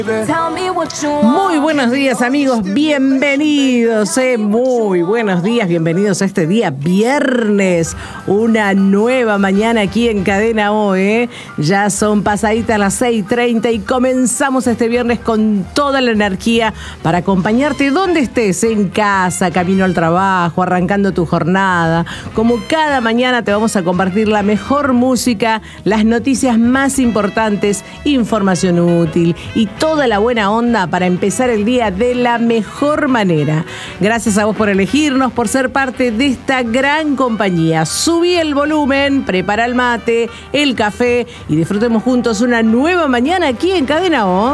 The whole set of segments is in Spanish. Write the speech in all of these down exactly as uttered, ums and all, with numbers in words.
Muy buenos días, amigos, bienvenidos, eh, muy buenos días, bienvenidos a este día viernes, una nueva mañana aquí en Cadena O, eh. Ya son pasaditas las seis treinta y comenzamos este viernes con toda la energía para acompañarte donde estés, en casa, camino al trabajo, arrancando tu jornada. Como cada mañana te vamos a compartir la mejor música, las noticias más importantes, información útil y toda la buena onda para empezar el día de la mejor manera. Gracias a vos por elegirnos, por ser parte de esta gran compañía. Subí el volumen, prepara el mate, el café y disfrutemos juntos una nueva mañana aquí en Cadena O.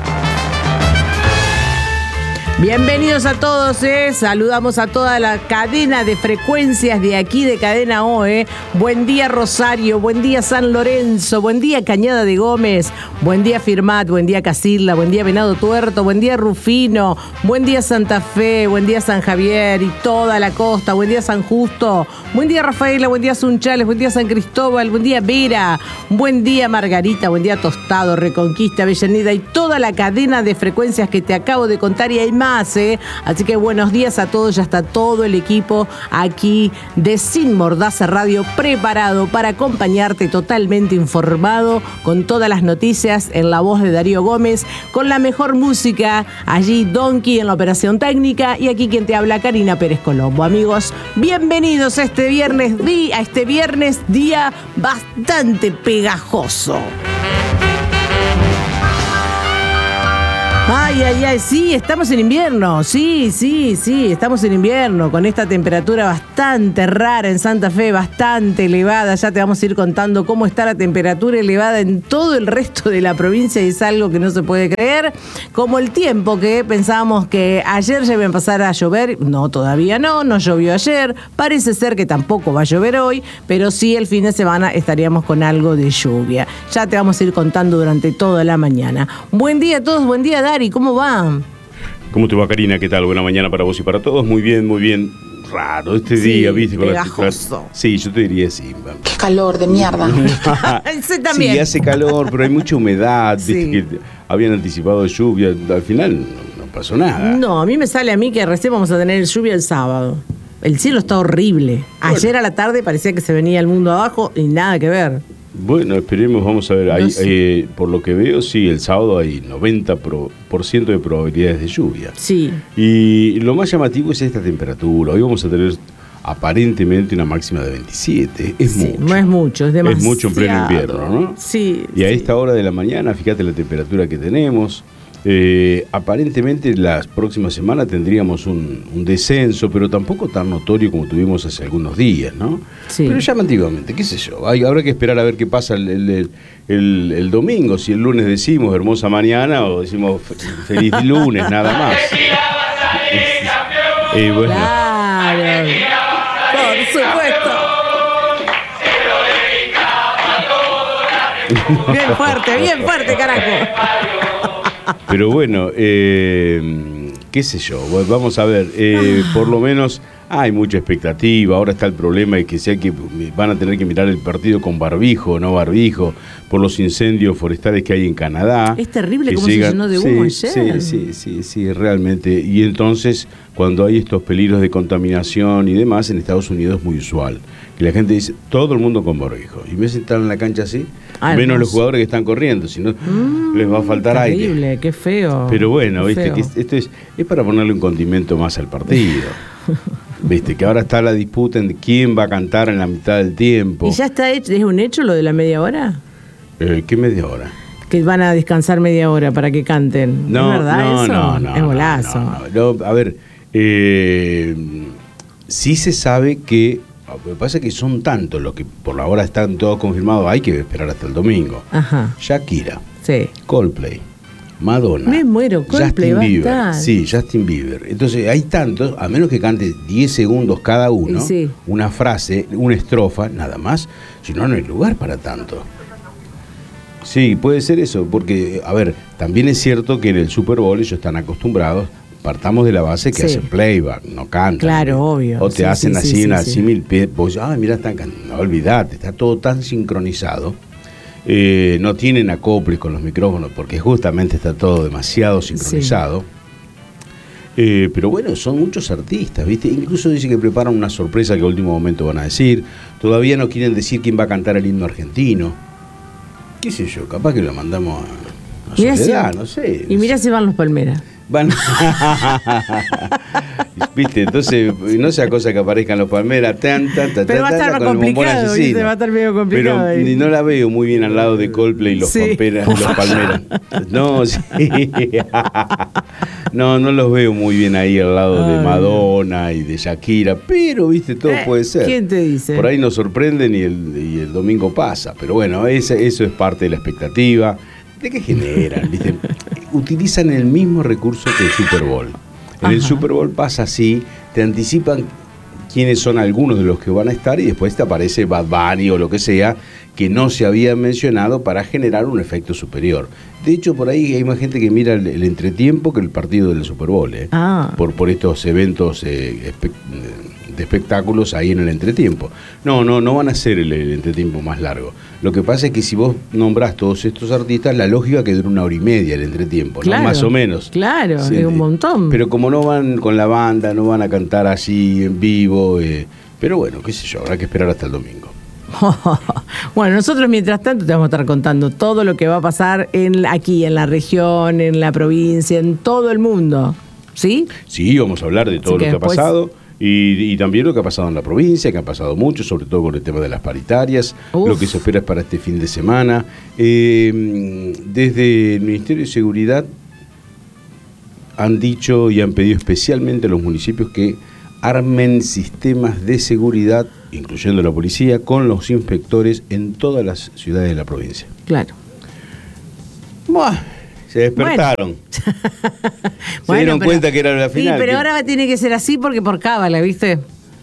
Bienvenidos a todos, eh. Saludamos a toda la cadena de frecuencias de aquí de Cadena O. Eh. Buen día Rosario, buen día San Lorenzo, buen día Cañada de Gómez, buen día Firmat, buen día Casilda, buen día Venado Tuerto, buen día Rufino, buen día Santa Fe, buen día San Javier y toda la costa, buen día San Justo, buen día Rafaela, buen día Sunchales, buen día San Cristóbal, buen día Vera, buen día Margarita, buen día Tostado, Reconquista, Avellaneda y toda la cadena de frecuencias que te acabo de contar y hay más. ¿Eh? Así que buenos días a todos, ya está todo el equipo aquí de Sin Mordaza Radio preparado para acompañarte totalmente informado con todas las noticias en la voz de Darío Gómez, con la mejor música, allí Donkey en la operación técnica y aquí quien te habla, Karina Pérez Colombo. Amigos, bienvenidos a este viernes, a este viernes día bastante pegajoso. Ay, ay, ay, sí, estamos en invierno, sí, sí, sí, estamos en invierno, con esta temperatura bastante rara en Santa Fe, bastante elevada. Ya te vamos a ir contando cómo está la temperatura elevada en todo el resto de la provincia y es algo que no se puede creer. Como el tiempo que pensábamos que ayer ya iba a empezar a llover, no, todavía no, no llovió ayer, parece ser que tampoco va a llover hoy, pero sí el fin de semana estaríamos con algo de lluvia. Ya te vamos a ir contando durante toda la mañana. Buen día a todos, buen día Dari. ¿Cómo va? ¿Cómo te va, Karina? ¿Qué tal? Buena mañana para vos y para todos. Muy bien, muy bien. Raro este sí, día, ¿viste? Con pegajoso. Las... Sí, yo te diría sí. Qué calor de mierda. Ese también. Sí, hace calor, pero hay mucha humedad. Sí. ¿Viste? Que habían anticipado lluvia. Al final no, no pasó nada. No, a mí me sale a mí que recién vamos a tener lluvia el sábado. El cielo está horrible. Ayer bueno. A la tarde parecía que se venía el mundo abajo y nada que ver. Bueno, esperemos, vamos a ver. Hay, No sé. eh, por lo que veo, sí, el sábado hay noventa por ciento de probabilidades de lluvia. Sí. Y lo más llamativo es esta temperatura. Hoy vamos a tener aparentemente una máxima de veintisiete. Es Sí, mucho. no es mucho, es demasiado. Es mucho en pleno invierno, ¿no? Sí. Y a sí. esta hora de la mañana, fíjate la temperatura que tenemos. Eh, aparentemente las próximas semanas tendríamos un, un descenso, pero tampoco tan notorio como tuvimos hace algunos días, ¿no? Sí. Pero llamativamente, qué sé yo, hay, habrá que esperar a ver qué pasa el, el, el, el domingo, si el lunes decimos hermosa mañana o decimos fe- feliz lunes, nada más. Y bueno, Claro. Por supuesto. Bien fuerte, bien fuerte, carajo. pero bueno, eh, qué sé yo, vamos a ver, eh, por lo menos hay mucha expectativa. Ahora está el problema de que sea que van a tener que mirar el partido con barbijo o no barbijo por los incendios forestales que hay en Canadá. Es terrible que cómo llegan, se llenó de humo sí, ayer. Sí, sí, sí, sí, realmente. Y entonces, cuando hay estos peligros de contaminación y demás, en Estados Unidos es muy usual. Que la gente dice, todo el mundo con barbijo. Y me sentar en la cancha así, Ah, menos hermoso. los jugadores que están corriendo, si no Mm, les va a faltar aire. Terrible, qué feo. Pero bueno, qué viste feo. que esto es, es para ponerle un condimento más al partido. Viste que ahora está la disputa en quién va a cantar en la mitad del tiempo. ¿Y ya está hecho? ¿Es un hecho lo de la media hora? Eh, ¿Qué media hora? Que van a descansar media hora para que canten. No, ¿Es verdad no, eso? no, no. Es golazo. no, no, no. A ver, eh, sí se sabe que, lo que pasa es que son tantos los que por la hora están todos confirmados, hay que esperar hasta el domingo. Ajá. Shakira, Sí. Coldplay, Madonna. Me muero, Coldplay Justin va a Bieber. estar. Sí, Justin Bieber. Entonces hay tantos, a menos que cante diez segundos cada uno, Y sí. una frase, una estrofa, nada más, si no, no hay lugar para tanto. Sí, puede ser eso, porque, a ver, también es cierto que en el Super Bowl ellos están acostumbrados, partamos de la base que Sí. hacen playback, no cantan. Claro, obvio. O te Sí, hacen sí, así sí, en sí, así sí. mil pies, vos, ay, mira, están cantando. No, olvidate, está todo tan sincronizado eh, no tienen acoples con los micrófonos, porque justamente está todo demasiado sincronizado. Sí. Eh, pero bueno, son muchos artistas, ¿viste? Incluso dicen que preparan una sorpresa que a último momento van a decir. Todavía no quieren decir quién va a cantar el himno argentino. ¿Qué sé yo? Capaz que lo mandamos a, a Soledad, si, no sé. Y mirá si van los Palmeras. Van. ¿Viste? Entonces, no sea cosa que aparezcan los Palmeras. Tan, tan, tan, pero va a estar más complicado, ¿viste? Va a estar medio complicado. Pero ahí. No la veo muy bien al lado de Coldplay y los, sí. Palmeras, los Palmeras. No, sí. No, no los veo muy bien ahí al lado Ay, de Madonna y de Shakira. Pero, ¿viste? Todo eh, puede ser. ¿Quién te dice? Por ahí nos sorprenden y el, y el domingo pasa. Pero bueno, ese, eso es parte de la expectativa. ¿De qué generan? ¿Viste? Utilizan el mismo recurso que el Super Bowl. En Ajá. el Super Bowl pasa así, te anticipan quiénes son algunos de los que van a estar y después te aparece Bad Bunny o lo que sea que no se había mencionado para generar un efecto superior. De hecho, por ahí hay más gente que mira el, el entretiempo que el partido del Super Bowl, ¿eh? ah. por, por estos eventos eh, espe- de espectáculos ahí en el entretiempo. No, no, no van a ser el, el entretiempo más largo. Lo que pasa es que si vos nombrás todos estos artistas, la lógica es que dura una hora y media el entretiempo, claro, ¿no? Más o menos. Claro, sí, es un montón. Pero como no van con la banda, no van a cantar así en vivo, eh, pero bueno, qué sé yo, habrá que esperar hasta el domingo. Bueno, nosotros mientras tanto te vamos a estar contando todo lo que va a pasar en, aquí, en la región, en la provincia, en todo el mundo, ¿sí? Sí, vamos a hablar de todo Así lo que, que después... ha pasado. Y, y también lo que ha pasado en la provincia, que ha pasado mucho, sobre todo con el tema de las paritarias, Uf. lo que se espera es para este fin de semana. Eh, desde el Ministerio de Seguridad han dicho y han pedido especialmente a los municipios que armen sistemas de seguridad, incluyendo la policía, con los inspectores en todas las ciudades de la provincia. Claro. Buah. Se despertaron. Bueno. Se bueno, dieron pero, cuenta que era la final. Sí, pero que... ahora tiene que ser así porque por cábala, ¿viste?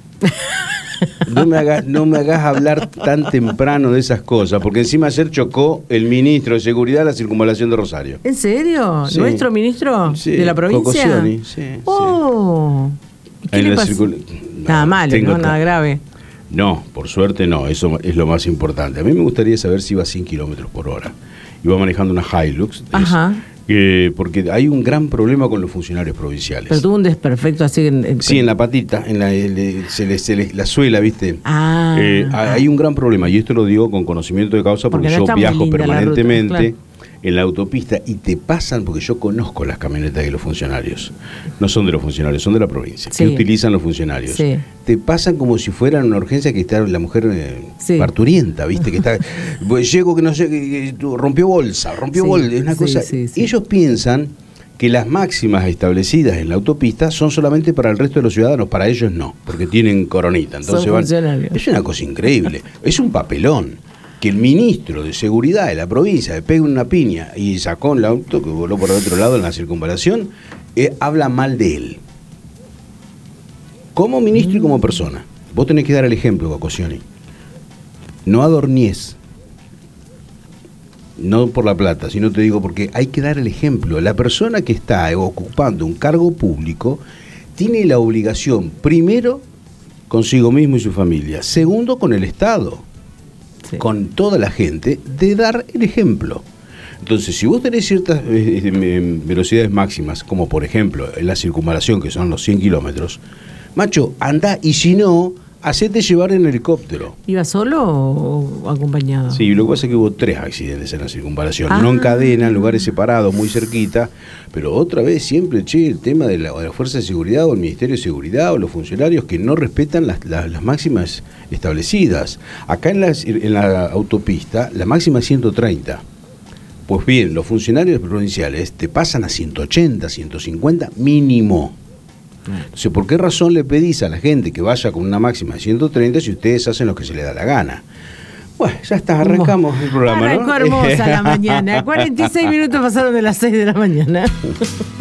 No me hagas, no me hagas hablar tan temprano de esas cosas, porque encima ayer chocó el ministro de Seguridad la circunvalación de Rosario. ¿En serio? Sí. ¿Nuestro ministro sí, de la provincia? Cocosioni, sí. Oh. Sí. ¿Qué en le pasa? Circul... No, nada malo, ¿no? Tra... Nada grave. No, por suerte no, eso es lo más importante. A mí me gustaría saber si iba a cien kilómetros por hora. Iba manejando una Hilux. Ajá. Eh, porque hay un gran problema con los funcionarios provinciales. Pero tuvo un desperfecto así en, en... Sí, en la patita, en la, le, se le, se le, la suela, ¿viste? Ah, eh, ah. Hay un gran problema, y esto lo digo con conocimiento de causa porque, porque no yo viajo permanentemente la ruta, claro. en la autopista y te pasan, porque yo conozco las camionetas de los funcionarios. No son de los funcionarios, son de la provincia, sí. que utilizan los funcionarios. Sí. Te pasan como si fueran una urgencia que está la mujer eh, sí. parturienta, ¿viste? Que está, pues llego que no sé, que, que rompió bolsa, rompió sí. bolsa, es una sí, cosa. Sí, sí. Ellos piensan que las máximas establecidas en la autopista son solamente para el resto de los ciudadanos, para ellos no, porque tienen coronita. Entonces son van, funcionarios. Es una cosa increíble, es un papelón. Que el ministro de Seguridad de la provincia le pegue una piña y sacó el auto que voló por el otro lado en la circunvalación, eh, habla mal de él. Como ministro y como persona. Vos tenés que dar el ejemplo, Cocosioni. No adornies. No por la plata, sino te digo porque hay que dar el ejemplo. La persona que está ocupando un cargo público tiene la obligación, primero, consigo mismo y su familia. Segundo, con el Estado. Sí. Con toda la gente, de dar el ejemplo. Entonces, si vos tenés ciertas eh, velocidades máximas, como por ejemplo en la circunvalación, que son los cien kilómetros, macho, anda, y si no, hacete llevar en helicóptero. ¿Iba solo o acompañado? Sí, lo que pasa es que hubo tres accidentes en la circunvalación, ah. no en cadena, en lugares separados, muy cerquita, pero otra vez siempre, che, el tema de la, de la Fuerza de Seguridad o el Ministerio de Seguridad o los funcionarios que no respetan las, las, las máximas establecidas. Acá en la, en la autopista, la máxima es ciento treinta. Pues bien, los funcionarios provinciales te pasan a ciento ochenta, ciento cincuenta mínimo. Entonces, ¿por qué razón le pedís a la gente que vaya con una máxima de ciento treinta si ustedes hacen lo que se les da la gana? Bueno, ya está, arrancamos el programa, Arrancó ¿no? hermosa la mañana. cuarenta y seis minutos pasaron de las seis de la mañana.